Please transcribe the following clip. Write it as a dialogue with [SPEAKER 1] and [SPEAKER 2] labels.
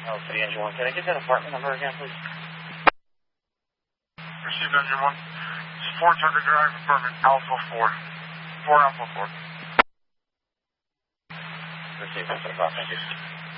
[SPEAKER 1] Oh, City Engine 1. Can I get that apartment number again, please?
[SPEAKER 2] Received Engine 1. It's 4 Tucker Drive, apartment Alpha 4. 4 Alpha 4.
[SPEAKER 1] Received, that's what I thought. Thank you.